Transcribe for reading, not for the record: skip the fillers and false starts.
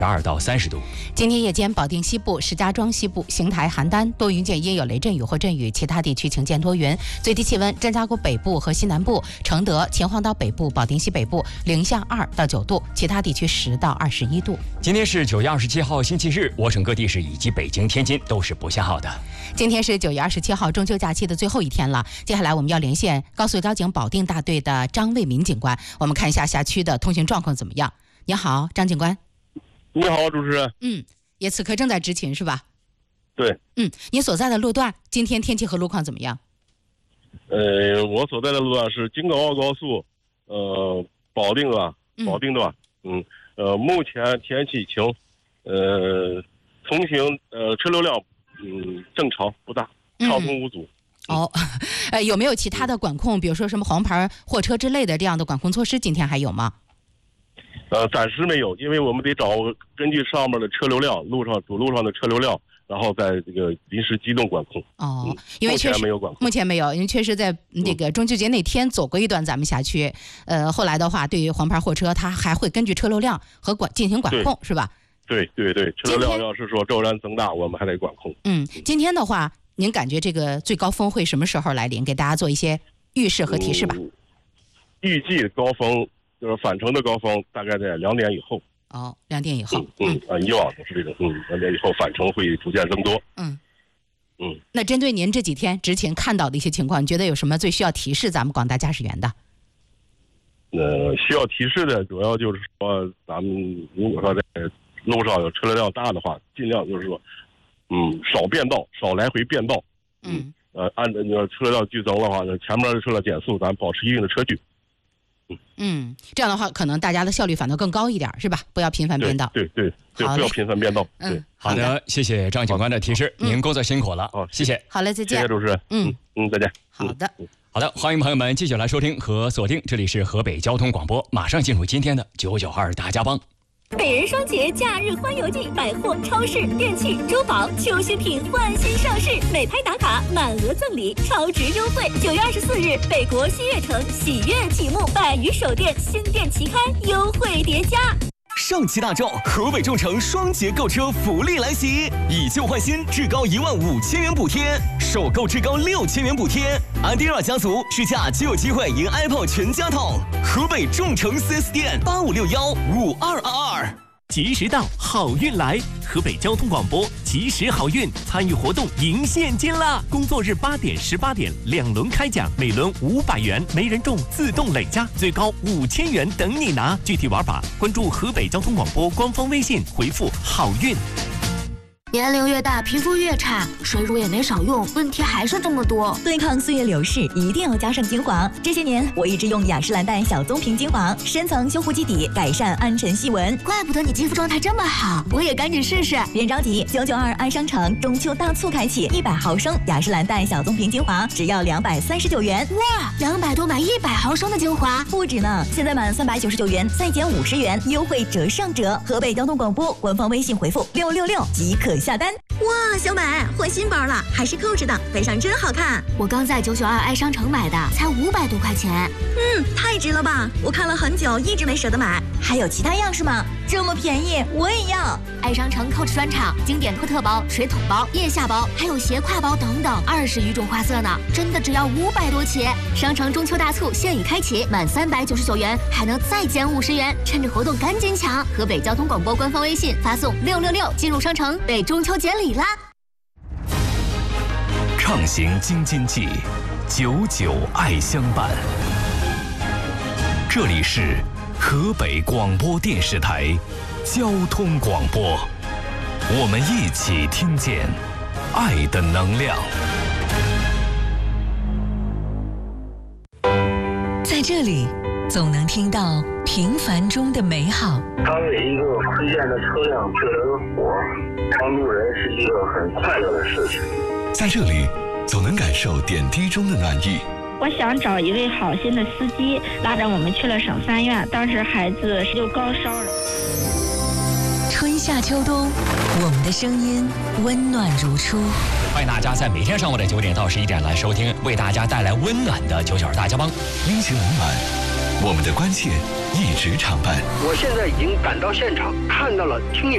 12到30度。 今天夜间，保定西部、石家庄西部、邢台、邯郸多云间阴有雷阵雨或阵雨，其他地区晴间多云。最低气温：张家口北部和西南部、承德、秦皇岛北部、保定西北部零下2到9度，其他地区10到21度。 今天是9月27号星期日，我省各地市以及北京、天津都是不限号的。 今天是9月27号中秋假期的最后一天了，接下来我们要连线高速交警保定大队的张卫民警官，我们看一下辖区的通行状况怎么样。你好，张警官。 你好，主持人。 也此刻正在执勤是吧？ 对。 你所在的路段今天天气和路况怎么样？ 我所在的路段是京港澳高速，保定段。目前天气晴，通行车流量正常不大，畅通无阻。 有没有其他的管控，比如说什么黄牌货车之类的这样的管控措施？今天还有吗？ 暂时没有，因为我们得根据上面的车流量，主路上的车流量，然后在这个临时机动管控。 因为确实没有管控。 目前没有，因为确实在这个中秋节那天走过一段咱们辖区，后来的话，对于黄牌货车，它还会根据车流量和进行管控，是吧？ 对，车流量要是说骤然增大，我们还得管控。 今天的话，您感觉这个最高峰会什么时候来临？给大家做一些预示和提示吧。 预计高峰就是返程的高峰，大概在2点以后。 2点以后。 以往都是这种，2点以后返程会逐渐增多。 那针对您这几天执勤看到的一些情况，你觉得有什么最需要提示咱们广大驾驶员的？ 需要提示的主要就是说，咱们如果说在路上有车流量大的话，尽量就是说，少变道，少来回变道。按照车流量剧增的话，前面的车辆减速，咱保持一定的车距。 这样的话，可能大家的效率反倒更高一点，是吧？不要频繁变道。 对，不要频繁变道。 好的，谢谢张警官的提示，您工作辛苦了。谢谢。 好嘞，再见。 谢谢主持人。再见。 好的，欢迎朋友们继续来收听和锁定，这里是河北交通广播，马上进入今天的992大家帮。 北人双节假日欢游季，百货、超市、电器、珠宝、秋新品换新上市，美拍打卡满额赠礼，超值优惠。9月24日，北国新悦城喜悦启幕，百余首店新店齐开，优惠叠加。 上汽大众河北众诚双节购车福利来袭，以旧换新至高15000元补贴，首购至高6000元补贴。Adira 家族试驾就有机会赢 iPod 全家桶。河北众诚 4S 店85615222。 及时到，好运来！河北交通广播及时好运参与活动赢现金啦！工作日8点、18点2轮开奖，每轮500元，没人中自动累加，最高5000元等你拿。具体玩法关注河北交通广播官方微信，回复好运。 年龄越大，皮肤越差，水乳也没少用，问题还是这么多。 对抗岁月流逝，一定要加上精华。这些年，我一直用雅诗兰黛小棕瓶精华，深层修护基底，改善暗沉细纹。 怪不得你肌肤状态这么好，我也赶紧试试。 别着急，992爱商城中秋大促开启，100毫升雅诗兰黛小棕瓶精华只要239元。 哇，200多买100毫升的精华， 不止呢！现在满399元，再减50元，优惠折上折。河北交通广播官方微信回复666即可下单。哇，小美换新包了，还是扣着的，背上真好看。 我刚在992爱商城买的，才500多块钱。 太值了吧！我看了很久，一直没舍得买。还有其他样式吗？这么便宜，我也要。 爱商城Coach专场经典托特包、水桶包、腋下包，还有斜挎包等等，20余种花色呢，真的只要500多起。商城中秋大促现已开启，满399元还能再减50元，趁着活动赶紧抢！河北交通广播官方微信发送666进入商城，被中秋节礼啦！ 畅行京津冀，99爱相伴。这里是河北广播电视台交通广播，我们一起听见爱的能量。 在这里，总能听到平凡中的美好。 他为一个福建的车辆救了个火，帮助人是一个很快乐的事情。 在这里，总能感受点滴中的暖意。 我想找一位好心的司机，拉着我们去了省3院，当时孩子就高烧了。 春夏秋冬，我们的声音温暖如初。 欢迎大家在每天上午的9点到11点来收听，为大家带来温暖的992大家帮。 温情冷暖，我们的关切一直常伴。 我现在已经赶到现场，看到了，听